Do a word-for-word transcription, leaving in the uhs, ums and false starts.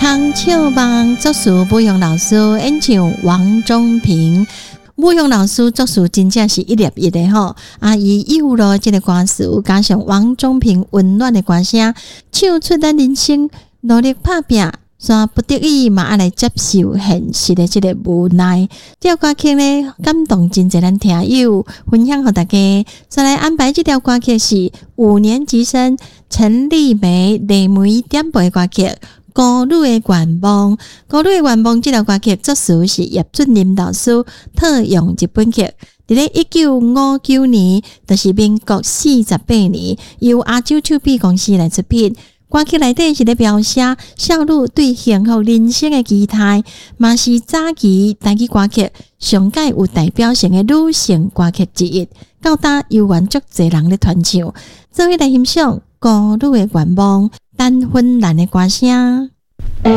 康笑梦作词武雄老师演唱王中平，武雄老师作词真正是一粒一的吼，啊，伊有了这个歌词，加上王中平温暖的歌声，唱出咱人生努力打拼，煞不得已嘛爱来接受现实的这个无奈。这条歌曲呢，感动真侪咱听友，分享给大家。再来安排这条歌曲是五年级生陈丽梅、雷梅点播的歌曲。孤女的愿望，孤女的愿望这条歌曲作词是叶俊林老师特用一本曲，伫咧一九五九年，就是民国四十八年，由亚洲唱片公司来出品。歌曲内底是咧描写少女对幸福人生的期待，嘛是早期台语歌曲上界有代表性的女性歌曲之一。到今有原足侪人咧传唱，做伙来欣赏孤女的愿望。单芬兰的歌声。